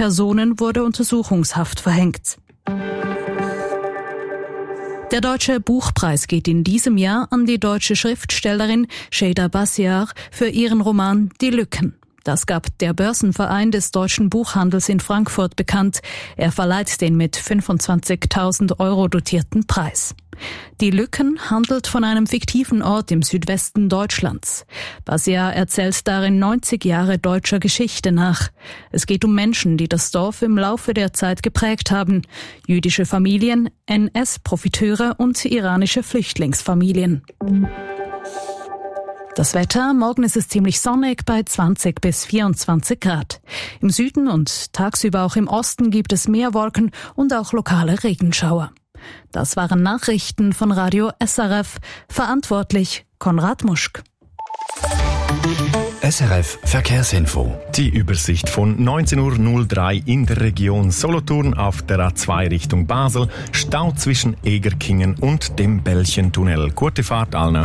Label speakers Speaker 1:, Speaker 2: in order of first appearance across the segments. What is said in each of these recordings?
Speaker 1: Personen wurde Untersuchungshaft verhängt. Der Deutsche Buchpreis geht in diesem Jahr an die deutsche Schriftstellerin Şeyda Bassiar für ihren Roman Die Lücken. Das gab der Börsenverein des deutschen Buchhandels in Frankfurt bekannt. Er verleiht den mit 25.000 € dotierten Preis. Die Lücken handelt von einem fiktiven Ort im Südwesten Deutschlands. Bassiar erzählt darin 90 Jahre deutscher Geschichte nach. Es geht um Menschen, die das Dorf im Laufe der Zeit geprägt haben. Jüdische Familien, NS-Profiteure und iranische Flüchtlingsfamilien. Das Wetter, morgen ist es ziemlich sonnig bei 20 bis 24 Grad. Im Süden und tagsüber auch im Osten gibt es mehr Wolken und auch lokale Regenschauer. Das waren Nachrichten von Radio SRF. Verantwortlich Konrad Muschk.
Speaker 2: SRF Verkehrsinfo. Die Übersicht von 19.03 Uhr in der Region Solothurn auf der A2 Richtung Basel. Stau zwischen Egerkingen und dem Bällchentunnel. Gute Fahrt allen.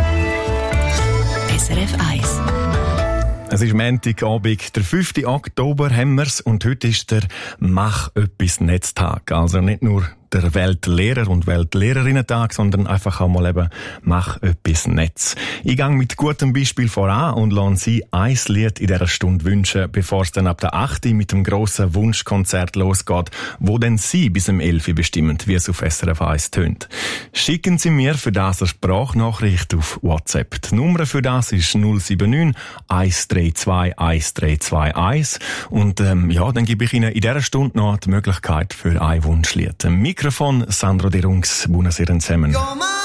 Speaker 3: SRF 1.
Speaker 2: Es ist Montagabend, der 5. Oktober haben wir's und heute ist der Mach-Öppis-Netztag. Also nicht nur der Weltlehrer- und Weltlehrerinnen-Tag, sondern einfach auch mal eben «Mach öppis Netz». Ich gehe mit gutem Beispiel voran und lasse Sie ein Lied in dieser Stunde wünschen, bevor es dann ab der 8. mit dem grossen Wunschkonzert losgeht, wo dann Sie bis um 11 bestimmen, wie es auf SRF 1 tönt. Schicken Sie mir für das eine Sprachnachricht auf WhatsApp. Die Nummer für das ist 079 132 1321 und dann gebe ich Ihnen in dieser Stunde noch die Möglichkeit für ein Wunschlied. Mikrofon Sandro De Rungs, buonasera zusammen.